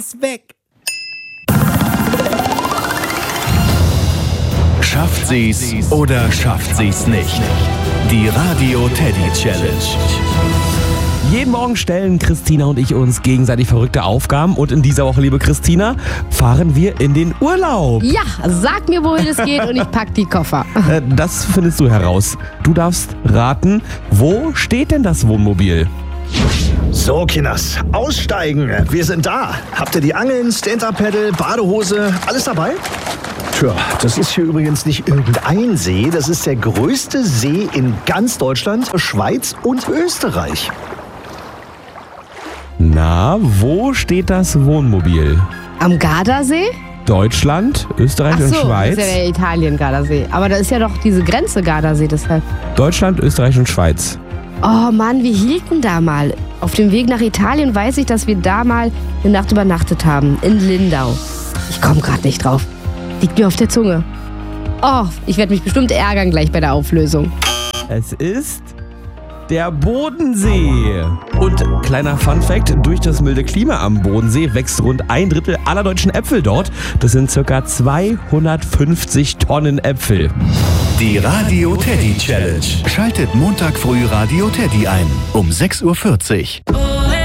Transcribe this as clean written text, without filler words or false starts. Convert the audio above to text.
ist weg. Schafft sie's oder schafft sie's nicht? Die Radio Teddy Challenge. Jeden Morgen stellen Christina und ich uns gegenseitig verrückte Aufgaben und in dieser Woche, liebe Christina, fahren wir in den Urlaub. Ja, sag mir, wohin es geht und ich pack die Koffer. Das findest du heraus. Du darfst raten, wo steht denn das Wohnmobil? So, Kinders, aussteigen. Wir sind da. Habt ihr die Angeln, Stand-Up-Paddle, Badehose, alles dabei? Tja, das ist hier übrigens nicht irgendein See. Das ist der größte See in ganz Deutschland, Schweiz und Österreich. Na, wo steht das Wohnmobil? Am Gardasee? Deutschland, Österreich und Schweiz. Das ist ja der Italien-Gardasee. Aber da ist ja doch diese Grenze Gardasee deshalb. Deutschland, Österreich und Schweiz. Oh Mann, wir hielten da mal. Auf dem Weg nach Italien weiß ich, dass wir da mal eine Nacht übernachtet haben. In Lindau. Ich komme gerade nicht drauf. Liegt mir auf der Zunge. Oh, ich werde mich bestimmt ärgern gleich bei der Auflösung. Es ist der Bodensee. Und kleiner Funfact, durch das milde Klima am Bodensee wächst rund 1/3 aller deutschen Äpfel dort. Das sind ca. 250 Tonnen Äpfel. Die Radio Teddy Challenge. Schaltet Montag früh Radio Teddy ein um 6:40 Uhr.